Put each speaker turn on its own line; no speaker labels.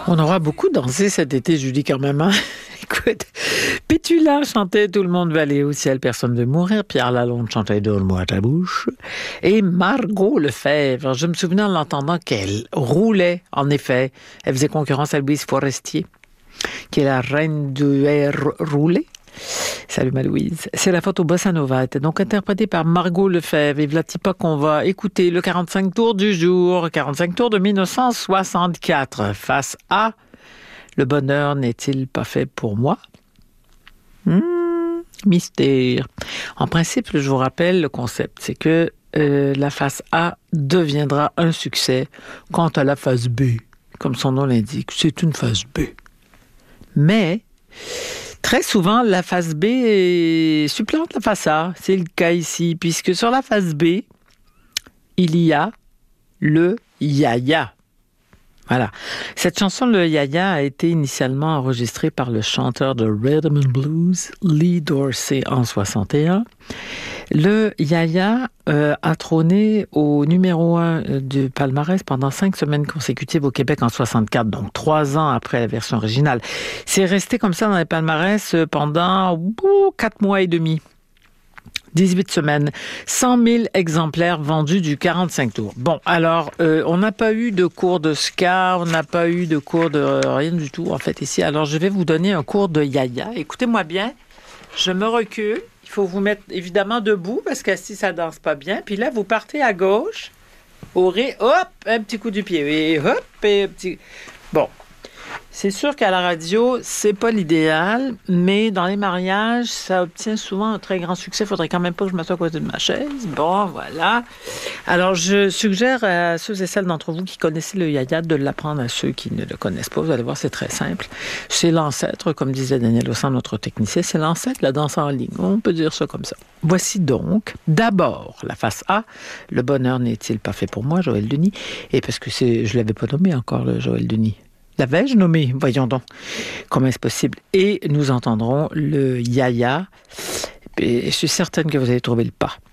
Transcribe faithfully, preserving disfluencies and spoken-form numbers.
On aura beaucoup dansé cet été, Julie, quand même. Hein? Écoute, Pétula chantait « Tout le monde va aller au ciel, personne ne veut mourir ». Pierre Lalonde chantait « Donne-moi ta bouche ». Et Margot Lefebvre, je me souvenais en l'entendant qu'elle roulait, en effet. Elle faisait concurrence à Louise Forestier, qui est la reine du air roulé. Salut ma Louise. C'est la faute au Bossa Nova. Elle était donc interprétée par Margot Lefebvre. Et voilà pas qu'on va écouter le quarante-cinq tours du jour. quarante-cinq tours de dix-neuf cent soixante-quatre. Face à « Le bonheur n'est-il pas fait pour moi ?» hmm, Mystère. En principe, je vous rappelle le concept. C'est que euh, la face A deviendra un succès quant à la face B. Comme son nom l'indique, c'est une face B. Mais très souvent, la face B supplante la face A. C'est le cas ici, puisque sur la face B, il y a le yaya. Voilà. Cette chanson, le yaya, a été initialement enregistrée par le chanteur de Rhythm and Blues, Lee Dorsey, en soixante et un. Le yaya euh, a trôné au numéro un du palmarès pendant cinq semaines consécutives au Québec en soixante-quatre, donc trois ans après la version originale. C'est resté comme ça dans les palmarès pendant ouh, quatre mois et demi. dix-huit semaines, cent mille exemplaires vendus du quarante-cinq tours. Bon, alors, euh, on n'a pas eu de cours de ska, on n'a pas eu de cours de euh, rien du tout, en fait, ici. Alors, je vais vous donner un cours de yaya. Écoutez-moi bien, je me recule. Il faut vous mettre, évidemment, debout, parce qu'assis, ça danse pas bien. Puis là, vous partez à gauche, au ré, hop, un petit coup du pied, et hop, et un petit... Bon. C'est sûr qu'à la radio, c'est pas l'idéal, mais dans les mariages, ça obtient souvent un très grand succès. Il faudrait quand même pas que je m'assoie à côté de ma chaise. Bon, voilà. Alors, je suggère à ceux et celles d'entre vous qui connaissaient le yaya de l'apprendre à ceux qui ne le connaissent pas. Vous allez voir, c'est très simple. C'est l'ancêtre, comme disait Daniel Ossan, notre technicien, c'est l'ancêtre de la danse en ligne. On peut dire ça comme ça. Voici donc, d'abord, la face A. Le bonheur n'est-il pas fait pour moi, Joël Denis? Et parce que c'est, je l'avais pas nommé encore, le Joël Denis. L'avais-je nommé? Voyons donc. Comment est-ce possible? Et nous entendrons le yaya. Et je suis certaine que vous allez trouver le pas.